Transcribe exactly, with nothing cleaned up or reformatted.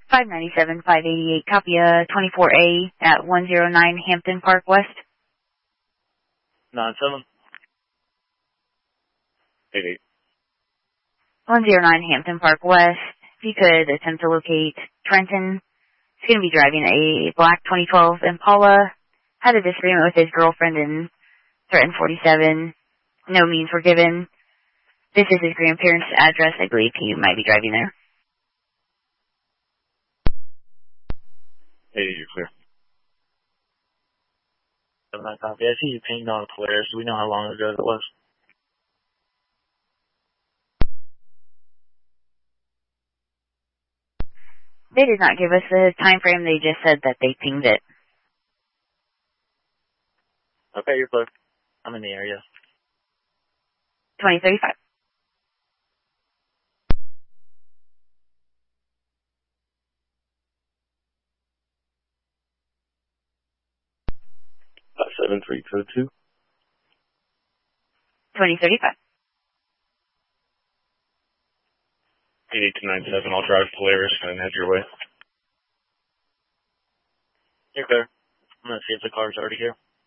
five ninety-seven, five eighty-eight, copy uh, twenty-four A at one oh nine Hampton Park West. nine seven. eight eight. one oh nine Hampton Park West. If you could attempt to locate Trenton. He's going to be driving a black twenty twelve Impala. Had a disagreement with his girlfriend in Threaten forty-seven. No means were given. This is his grandparents' address. I believe he might be driving there. Hey, you're clear. seven nine copy. I see you pinged on Polaris. Do we know how long ago that was? They did not give us a time frame. They just said that they pinged it. Okay, you're clear. I'm in the area. twenty thirty-five. five seven three code two. twenty thirty-five. eight eight two nine seven. I'll drive Polaris and head your way. You're clear. I'm going to see if the car's already here.